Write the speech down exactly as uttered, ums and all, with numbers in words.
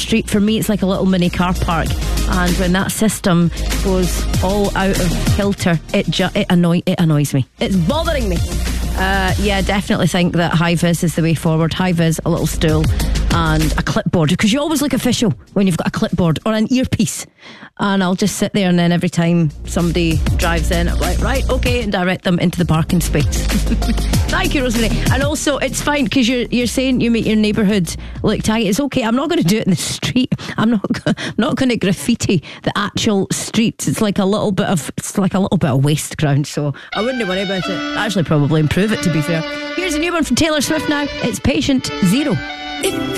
street, for me, it's like a little mini car park. And when that system goes all out of kilter, it ju- it, annoy- it annoys me. It's bothering me. Uh, yeah, definitely think that high vis is the way forward. High vis, a little stool, and a clipboard, because you always look official when you've got a clipboard or an earpiece. And I'll just sit there, and then every time somebody drives in, I'm like, right, okay, and direct them into the parking space. Thank you, Rosemary. And also, it's fine, because you're you're saying you make your neighbourhood look tidy. It's okay. I'm not going to do it in the street. I'm not I'm not going to graffiti the actual streets. It's like a little bit of it's like a little bit of waste ground. So I wouldn't worry about it. Actually, probably improve it, to be fair. Here's a new one from Taylor Swift now. It's Patient Zero. If